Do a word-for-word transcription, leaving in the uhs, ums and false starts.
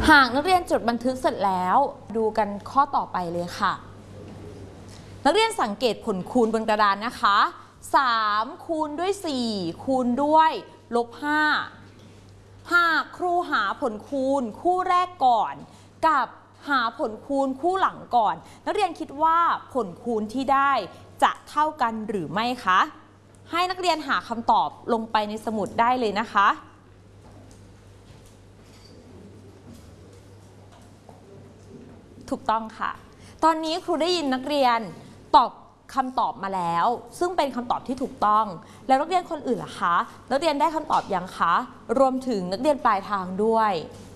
หากนักเรียนจดบันทึกเสร็จแล้วดูกันข้อต่อไปเลยค่ะนักเรียนสังเกตผลคูณบนกระดานนะคะสามคูณด้วยสี่คูณด้วยลบห้าหากครูหาผลคูณคู่แรกก่อนกับหาผลคูณคู่หลังก่อนนักเรียนคิดว่าผลคูณที่ได้จะเท่ากันหรือไม่คะให้นักเรียนหาคำตอบลงไปในสมุดได้เลยนะคะถูกต้องค่ะตอนนี้ครูได้ยินนักเรียนตอบคำตอบมาแล้วซึ่งเป็นคำตอบที่ถูกต้องแล้วนักเรียนคนอื่นล่ะคะนักเรียนได้คำตอบยังคะรวมถึงนักเรียนปลายทางด้วย